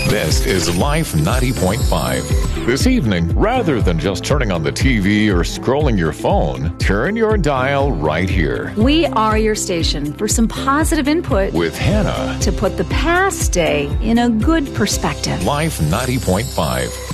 This is Life 90.5. This evening, rather than just turning on the TV or scrolling your phone, turn your dial right here. We are your station for some positive input With Hannah. to put the past day in a good perspective. Life 90.5.